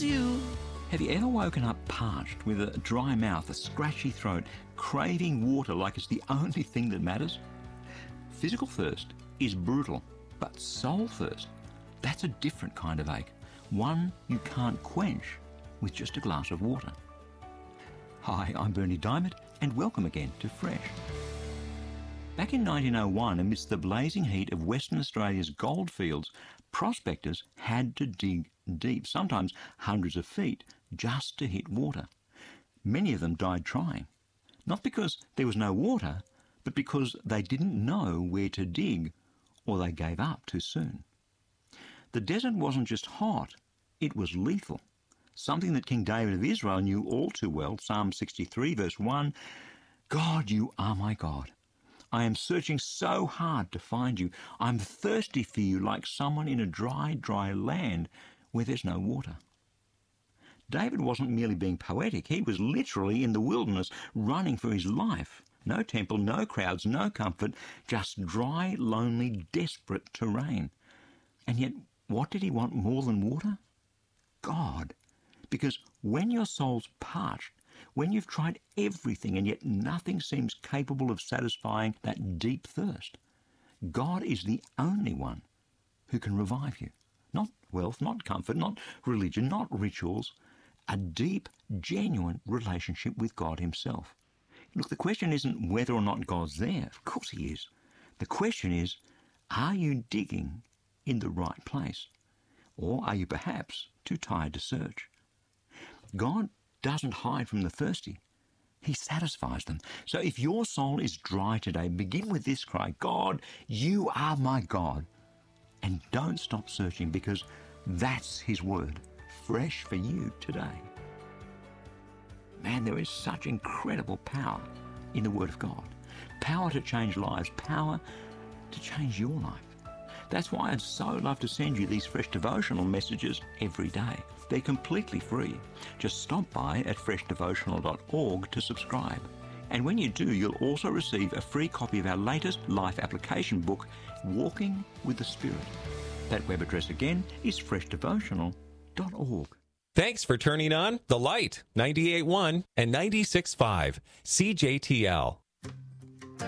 you. Have you ever woken up parched with a dry mouth, a scratchy throat, craving water like it's the only thing that matters? Physical thirst is brutal, but soul thirst, that's a different kind of ache. One you can't quench with just a glass of water. Hi, I'm Bernie Diamond, and welcome again to Fresh. Back in 1901, amidst the blazing heat of Western Australia's goldfields, prospectors had to dig deep, sometimes hundreds of feet, just to hit water. Many of them died trying, not because there was no water, but because they didn't know where to dig, or they gave up too soon. The desert wasn't just hot, it was lethal, something that King David of Israel knew all too well. Psalm 63 verse 1, God, you are my God. I am searching so hard to find you. I'm thirsty for you like someone in a dry, dry land where there's no water. David wasn't merely being poetic. He was literally in the wilderness running for his life. No temple, no crowds, no comfort, just dry, lonely, desperate terrain. And yet, what did he want more than water? God. Because when your soul's parched, when you've tried everything and yet nothing seems capable of satisfying that deep thirst, God is the only one who can revive you. Not wealth, not comfort, not religion, not rituals. A deep, genuine relationship with God himself. Look, the question isn't whether or not God's there. Of course he is. The question is, are you digging in the right place? Or are you perhaps too tired to search? God doesn't hide from the thirsty. He satisfies them. So if your soul is dry today, begin with this cry, God, you are my God. And don't stop searching, because that's his word, fresh for you today. Man, there is such incredible power in the word of God. Power to change lives, power to change your life. That's why I'd so love to send you these fresh devotional messages every day. They're completely free. Just stop by at freshdevotional.org to subscribe. And when you do, you'll also receive a free copy of our latest life application book, Walking with the Spirit. That web address again is freshdevotional.org. Thanks for turning on The Light, 98.1 and 96.5 CJTL.